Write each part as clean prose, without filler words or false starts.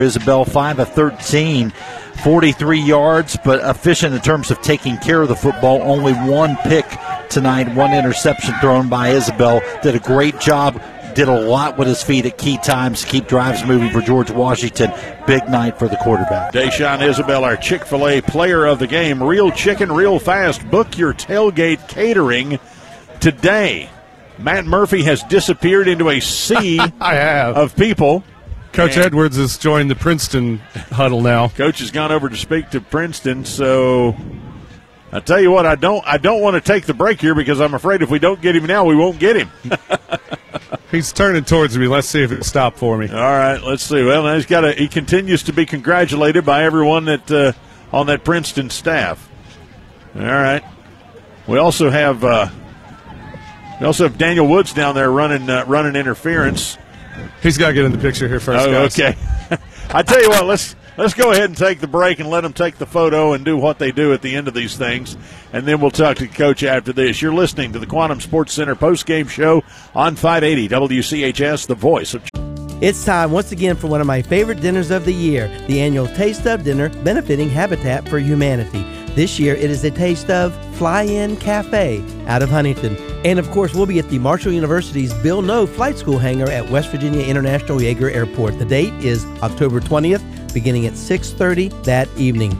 Isabel 5 of 13, 43 yards, but efficient in terms of taking care of the football. Only one pick tonight, one interception thrown by Isabel. Did a great job, did a lot with his feet at key times to keep drives moving for George Washington. Big night for the quarterback. Deshaun Isabel, our Chick-fil-A player of the game. Real chicken, real fast. Book your tailgate catering today. Matt Murphy has disappeared into a sea of people. Coach Edwards has joined the Princeton huddle now. Coach has gone over to speak to Princeton, so I tell you what, I don't want to take the break here because I'm afraid if we don't get him now, we won't get him. He's turning towards me. Let's see if it'll stop for me. All right, let's see. Well, he continues to be congratulated by everyone that on that Princeton staff. All right. We also have Daniel Woods down there running interference. He's got to get in the picture here first, guys. Okay. I tell you what, let's go ahead and take the break and let them take the photo and do what they do at the end of these things, and then we'll talk to Coach after this. You're listening to the Quantum Sports Center postgame show on 580 WCHS, the voice of. It's time once again for one of my favorite dinners of the year, the annual Taste of Dinner benefiting Habitat for Humanity. This year it is a Taste of Fly-In Cafe out of Huntington. And of course we'll be at the Marshall University's Bill Noe Flight School hangar at West Virginia International Yeager Airport. The date is October 20th, beginning at 6:30 that evening.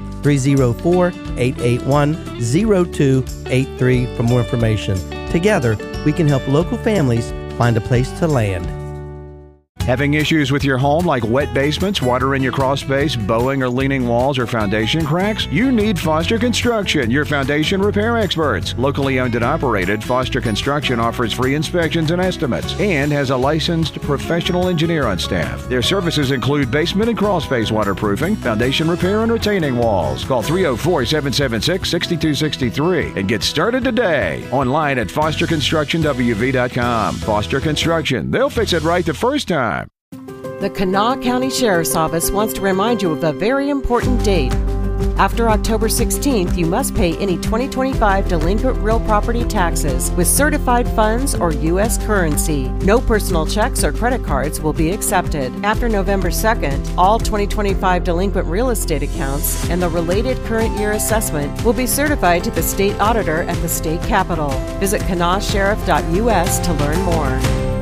304-881-0283 for more information. Together, we can help local families find a place to land. Having issues with your home like wet basements, water in your crawl space, bowing or leaning walls, or foundation cracks? You need Foster Construction, your foundation repair experts. Locally owned and operated, Foster Construction offers free inspections and estimates and has a licensed professional engineer on staff. Their services include basement and crawl space waterproofing, foundation repair, and retaining walls. Call 304-776-6263 and get started today. Online at fosterconstructionwv.com. Foster Construction. They'll fix it right the first time. The Kanawha County Sheriff's Office wants to remind you of a very important date. After October 16th, you must pay any 2025 delinquent real property taxes with certified funds or U.S. currency. No personal checks or credit cards will be accepted. After November 2nd, all 2025 delinquent real estate accounts and the related current year assessment will be certified to the state auditor at the state capitol. Visit kanawhasheriff.us to learn more.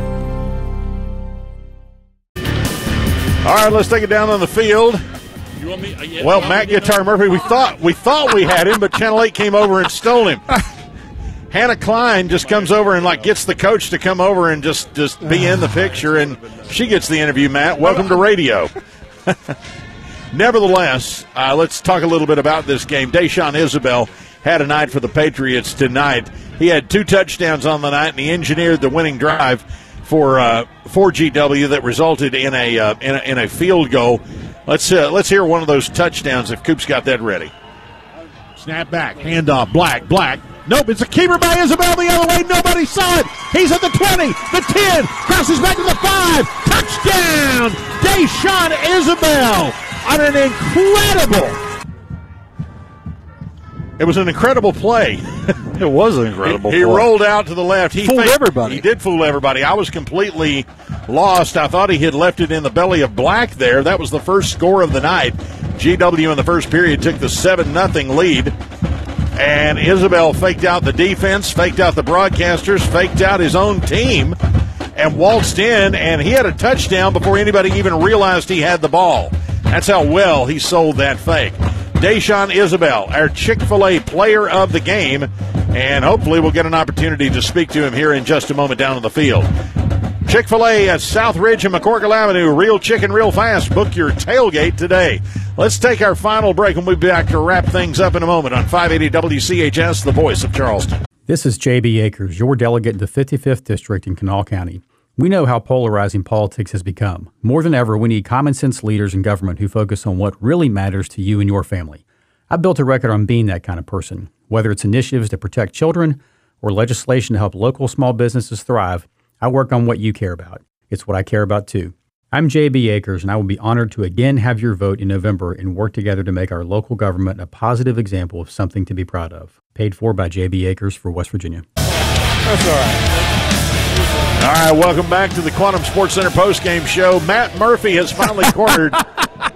All right, let's take it down on the field. You want me? Well, Matt Guitar Murphy, we thought we had him, but Channel 8 came over and stole him. Hannah Klein just comes over and gets the coach to come over and just be in the picture, and she gets the interview. Matt, welcome to radio. Nevertheless, let's talk a little bit about this game. Deshaun Isabel had a night for the Patriots tonight. He had 2 touchdowns on the night, and he engineered the winning drive for GW that resulted in a field goal. Let's hear one of those touchdowns if Coop's got that ready. Snap back, handoff, Black. Nope, it's a keeper by Isabel the other way. Nobody saw it. He's at the 20, the 10, crosses back to the 5. Touchdown, Deshaun Isabel on an incredible. It was an incredible play. It was an incredible play. He rolled out to the left. He fooled everybody. He did fool everybody. I was completely lost. I thought he had left it in the belly of Black there. That was the first score of the night. GW in the first period took the 7-0 lead. And Isabel faked out the defense, faked out the broadcasters, faked out his own team, and waltzed in, and he had a touchdown before anybody even realized he had the ball. That's how well he sold that fake. Deshaun Isabel, our Chick-fil-A player of the game, and hopefully we'll get an opportunity to speak to him here in just a moment down on the field. Chick-fil-A at South Ridge and McCorkle Avenue. Real chicken, real fast. Book your tailgate today. Let's take our final break, and we'll be back to wrap things up in a moment on 580 WCHS, the voice of Charleston. This is J.B. Akers, your delegate in the 55th District in Kanawha County. We know how polarizing politics has become. More than ever, we need common-sense leaders in government who focus on what really matters to you and your family. I've built a record on being that kind of person. Whether it's initiatives to protect children or legislation to help local small businesses thrive, I work on what you care about. It's what I care about, too. I'm J.B. Akers, and I will be honored to again have your vote in November and work together to make our local government a positive example of something to be proud of. Paid for by J.B. Akers for West Virginia. That's all right. All right, welcome back to the Quantum Sports Center postgame show. Matt Murphy has finally cornered